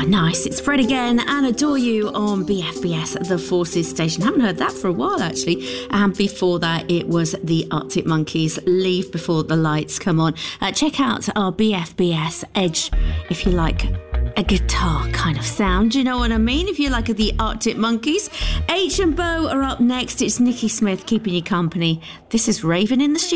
Nice. It's Fred again and Adore You on BFBS, the Forces station. Haven't heard that for a while, actually. And before that, it was the Arctic Monkeys, Leave Before the Lights Come On. Check out our BFBS Edge if you like a guitar kind of sound. Do you know what I mean? If you like the Arctic Monkeys. H and Bo are up next. It's Nikki Smith keeping you company. This is Raven in the studio.